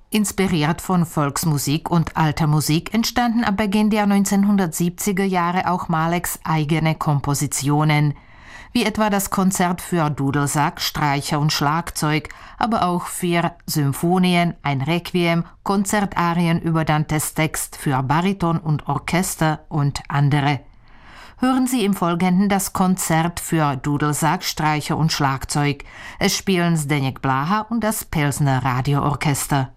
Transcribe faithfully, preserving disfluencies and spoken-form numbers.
Inspiriert von Volksmusik und alter Musik entstanden ab Beginn der neunzehnhundertsiebziger Jahre auch Maleks eigene Kompositionen, wie etwa das Konzert für Dudelsack, Streicher und Schlagzeug, aber auch vier Symphonien, ein Requiem, Konzertarien über Dantes Text für Bariton und Orchester und andere. Hören Sie im Folgenden das Konzert für Dudelsack, Streicher und Schlagzeug. Es spielen Zdeněk Bláha und das Pilsner Radioorchester.